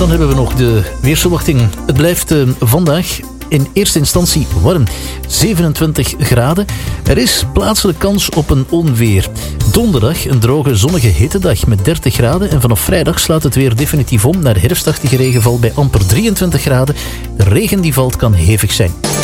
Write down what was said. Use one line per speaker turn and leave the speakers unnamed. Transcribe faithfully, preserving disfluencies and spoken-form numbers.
Dan hebben we nog de weersverwachting. Het blijft uh, vandaag in eerste instantie warm. zevenentwintig graden. Er is plaatselijk kans op een onweer. Donderdag een droge, zonnige hittedag met dertig graden. En vanaf vrijdag slaat het weer definitief om naar herfstachtige regenval bij amper drieëntwintig graden. De regen die valt kan hevig zijn.